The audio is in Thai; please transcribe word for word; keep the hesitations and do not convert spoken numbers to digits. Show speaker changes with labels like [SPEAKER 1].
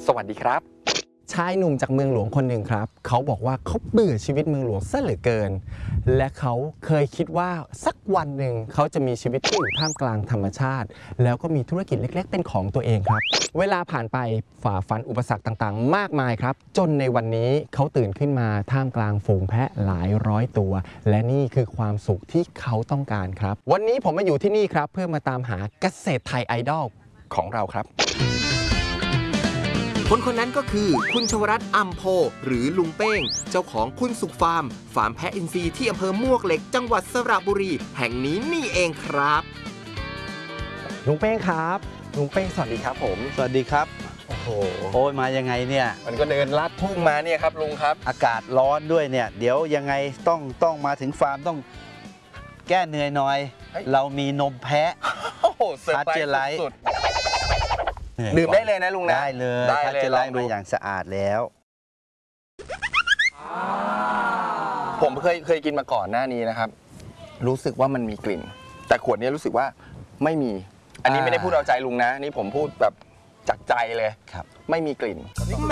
[SPEAKER 1] สวัสดีครับ
[SPEAKER 2] ชายหนุ่มจากเมืองหลวงคนหนึ่งครับเขาบอกว่าเขาเบื่อชีวิตเมืองหลวงซะเหลือเกินและเขาเคยคิดว่าสักวันหนึ่งเขาจะมีชีวิตที่อยู่ท่ามกลางธรรมชาติแล้วก็มีธุรกิจเล็กๆเป็นของตัวเองครับเวลาผ่านไปฝ่าฟันอุปสรรคต่างๆมากมายครับจนในวันนี้เขาตื่นขึ้นมาท่ามกลางฝูงแพะหลายร้อยตัวและนี่คือความสุขที่เขาต้องการครับวันนี้ผมมาอยู่ที่นี่ครับเพื่อมาตามหาเกษตรไทยไอดอลของเราครับ
[SPEAKER 3] คนคนนั้นก็คือคุณชวรัตน์อัมโพหรือลุงเป้งเจ้าของคุณสุขฟาร์มฟาร์มแพะอินทรีย์ที่อำเภอมวกเหล็กจังหวัดสระบุรีแห่งนี้นี่เองครับ
[SPEAKER 2] ลุงเป้งครับลุงเป้งสวัสดีครับผม
[SPEAKER 4] สวัสดีครับ
[SPEAKER 2] โอ้โห
[SPEAKER 4] โอ้ยมายังไงเนี่ย
[SPEAKER 2] มันก็เดินลัดทุ่งมาเนี่ยครับลุงครับ
[SPEAKER 4] อากาศร้อนด้วยเนี่ยเดี๋ยวยังไงต้องต้องมาถึงฟาร์มต้องแก้เหนื่อยหน่อยเรามีนมแพะ
[SPEAKER 2] โอ้โหเซอร์ไพรส์สุดดื่มได้เลยนะลุงนะ
[SPEAKER 4] ได้เลยได้เลยลองดูอย่างสะอาดแล้ว
[SPEAKER 2] ผมเคยเคยกินมาก่อนหน้านี้นะครับรู้สึกว่ามันมีกลิ่นแต่ขวดนี้รู้สึกว่าไม่มีอันนี้ไม่ได้พูดเอาใจลุงนะนี่ผมพูดแบบจากใจเลยครับไม่มีกลิ่น
[SPEAKER 3] แหม